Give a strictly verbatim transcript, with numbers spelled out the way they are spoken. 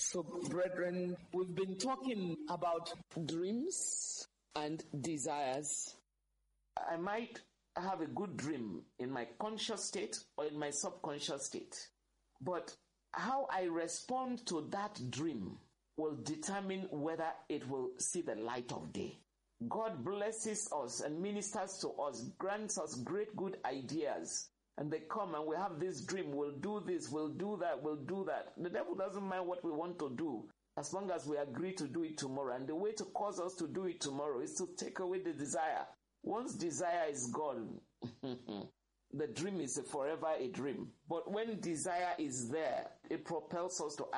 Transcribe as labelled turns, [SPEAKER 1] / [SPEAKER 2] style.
[SPEAKER 1] So, brethren, we've been talking about dreams and desires. I might have a good dream in my conscious state or in my subconscious state, but how I respond to that dream will determine whether it will see the light of day. God blesses us and ministers to us, grants us great good ideas. And they come and we have this dream, we'll do this, we'll do that, we'll do that. The devil doesn't mind what we want to do, as long as we agree to do it tomorrow. And the way to cause us to do it tomorrow is to take away the desire. Once desire is gone, the dream is forever a dream. But when desire is there, it propels us to